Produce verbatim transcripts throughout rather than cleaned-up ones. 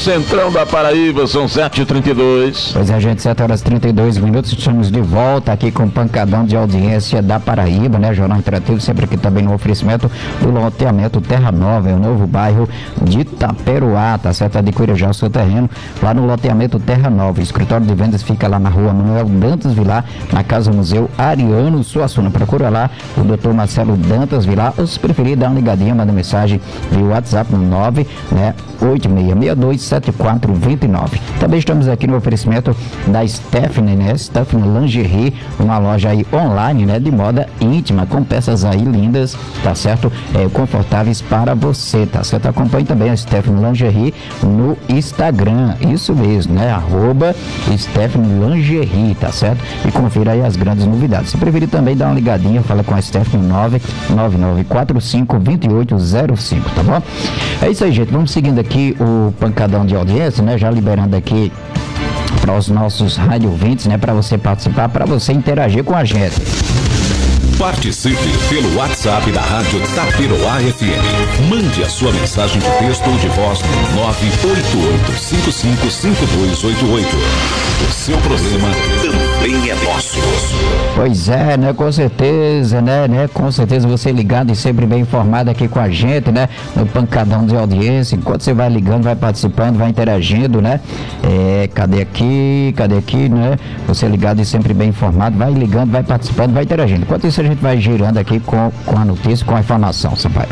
Centrão da Paraíba, são sete e trinta e dois. Pois é, gente, sete horas e trinta e dois minutos, estamos de volta aqui com o pancadão de audiência da Paraíba, né? Jornal Interativo, sempre aqui também no oferecimento do loteamento Terra Nova, é o novo bairro de Itaperuá, tá certo? Adquira já o seu terreno lá no loteamento Terra Nova. O escritório de vendas fica lá na rua Manuel Dantas Vilar, na Casa Museu Ariano Suassuna. Procura lá o doutor Marcelo Dantas Vilar, ou se preferir, dá uma ligadinha, manda mensagem via WhatsApp no nove, né? oito seis seis dois sete quatro dois nove. Também estamos aqui no oferecimento da Stephanie, né? Stephanie Lingerie, uma loja aí online, né? De moda íntima, com peças aí lindas, tá certo? É, confortáveis para você, tá certo? Acompanhe também a Stephanie Lingerie no Instagram, isso mesmo, né? Arroba Stephanie Lingerie, tá certo? E confira aí as grandes novidades. Se preferir também, dá uma ligadinha, fala com a Stephanie nove nove nove quatro cinco dois oito zero cinco, tá bom? É isso aí, gente. Vamos seguindo aqui o pancadão de audiência, né? Já liberando aqui para os nossos rádio ouvintes, né? Para você participar, para você interagir com a gente. Participe pelo WhatsApp da Rádio Itaperuá F M. Mande a sua mensagem de texto ou de voz no nove oito oito cinco cinco cinco dois oito oito. O seu problema também é nosso. Pois é, né? Com certeza, né? né? Com certeza você ligado e sempre bem informado aqui com a gente, né? No pancadão de audiência. Enquanto você vai ligando, vai participando, vai interagindo, né? É, cadê aqui? Cadê aqui, né? Você ligado e sempre bem informado, vai ligando, vai participando, vai interagindo. Enquanto isso, a gente vai girando aqui com, com a notícia, com a informação, Sampaio.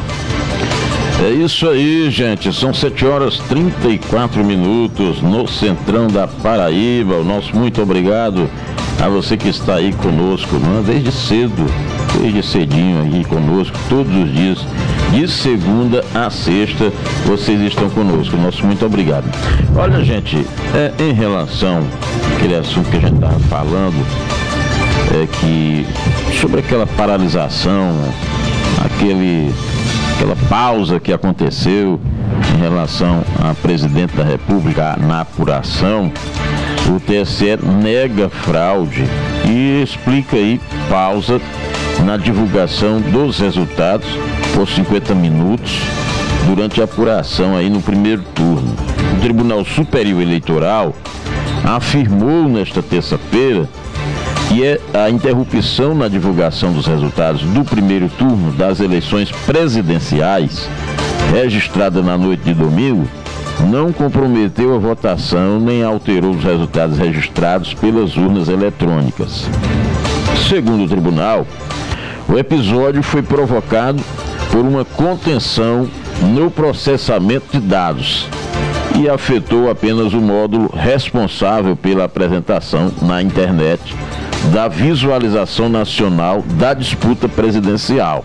É isso aí, gente. São sete horas e trinta e quatro minutos no Centrão da Paraíba. O nosso muito obrigado a você que está aí conosco, né? Desde cedo, desde cedinho aí conosco, todos os dias, de segunda a sexta, vocês estão conosco. Nosso muito obrigado. Olha, gente, é, em relação àquele assunto que a gente estava falando, é que sobre aquela paralisação, aquele, aquela pausa que aconteceu em relação a presidente da República na apuração, o T S E nega fraude e explica aí pausa na divulgação dos resultados por cinquenta minutos durante a apuração aí no primeiro turno. O Tribunal Superior Eleitoral afirmou nesta terça-feira que é a interrupção na divulgação dos resultados do primeiro turno das eleições presidenciais, registrada na noite de domingo, não comprometeu a votação nem alterou os resultados registrados pelas urnas eletrônicas. Segundo o tribunal, o episódio foi provocado por uma contenção no processamento de dados e afetou apenas o módulo responsável pela apresentação na internet da visualização nacional da disputa presidencial.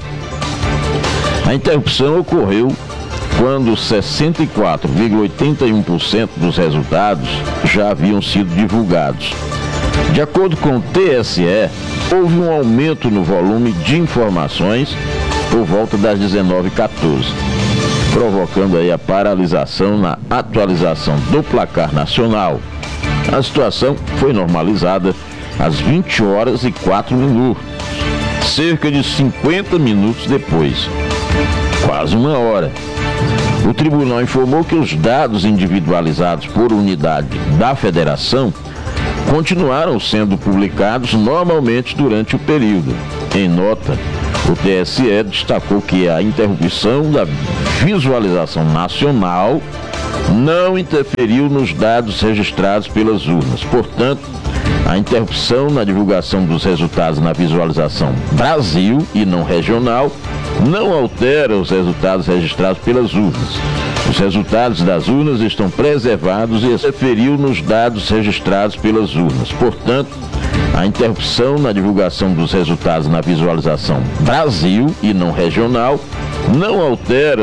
A interrupção ocorreu quando sessenta e quatro vírgula oitenta e um por cento dos resultados já haviam sido divulgados. De acordo com o T S E, houve um aumento no volume de informações por volta das dezenove e quatorze, provocando aí a paralisação na atualização do placar nacional. A situação foi normalizada às vinte horas e quatro minutos, cerca de cinquenta minutos depois, quase uma hora. O tribunal informou que os dados individualizados por unidade da federação continuaram sendo publicados normalmente durante o período. Em nota, o T S E destacou que a interrupção da visualização nacional não interferiu nos dados registrados pelas urnas. Portanto, a interrupção na divulgação dos resultados na visualização Brasil e não regional não altera os resultados registrados pelas urnas. Os resultados das urnas estão preservados e interferiu nos dados registrados pelas urnas. Portanto, a interrupção na divulgação dos resultados na visualização Brasil e não regional não altera